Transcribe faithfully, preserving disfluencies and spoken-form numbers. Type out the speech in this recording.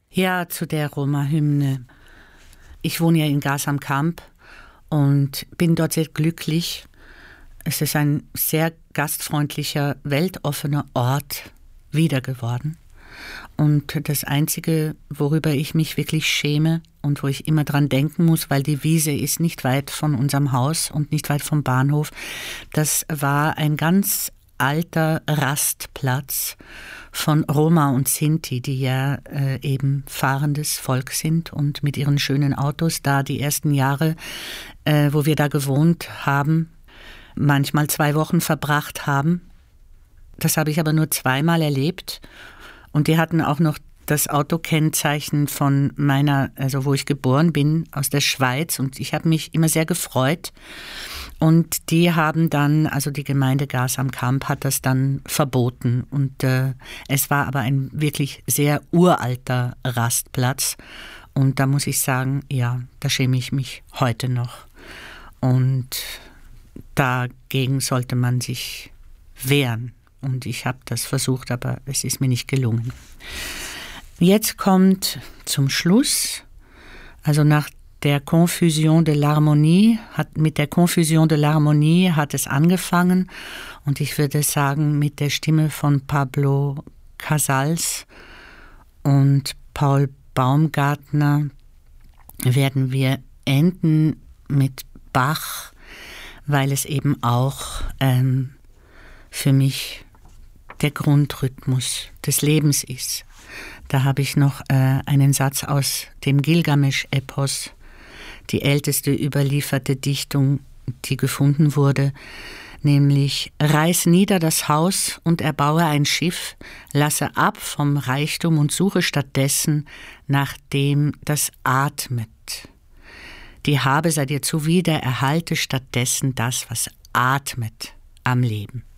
Ja, zu der Roma-Hymne. Ich wohne ja in Gas am Kamp und bin dort sehr glücklich. Es ist ein sehr gastfreundlicher, weltoffener Ort wieder geworden. Und das Einzige, worüber ich mich wirklich schäme und wo ich immer dran denken muss, weil die Wiese ist nicht weit von unserem Haus und nicht weit vom Bahnhof, das war ein ganz alter Rastplatz von Roma und Sinti, die ja äh, eben fahrendes Volk sind und mit ihren schönen Autos da die ersten Jahre, äh, wo wir da gewohnt haben, manchmal zwei Wochen verbracht haben. Das habe ich aber nur zweimal erlebt. Und die hatten auch noch das Autokennzeichen von meiner, also wo ich geboren bin, aus der Schweiz. Und ich habe mich immer sehr gefreut. Und die haben dann, also die Gemeinde Gas am Kamp hat das dann verboten. Und äh, es war aber ein wirklich sehr uralter Rastplatz. Und da muss ich sagen, ja, da schäme ich mich heute noch. Und dagegen sollte man sich wehren. Und ich habe das versucht, aber es ist mir nicht gelungen. Jetzt kommt zum Schluss, also nach der Confusion de l'Harmonie, hat, mit der Confusion de l'Harmonie hat es angefangen. Und ich würde sagen, mit der Stimme von Pablo Casals und Paul Baumgartner werden wir enden mit Bach, weil es eben auch ähm, für mich der Grundrhythmus des Lebens ist. Da habe ich noch äh, einen Satz aus dem Gilgamesch-Epos, die älteste überlieferte Dichtung, die gefunden wurde, nämlich: Reiß nieder das Haus und erbaue ein Schiff, lasse ab vom Reichtum und suche stattdessen nach dem, das atmet. Die Habe sei dir zuwider, erhalte stattdessen das, was atmet am Leben.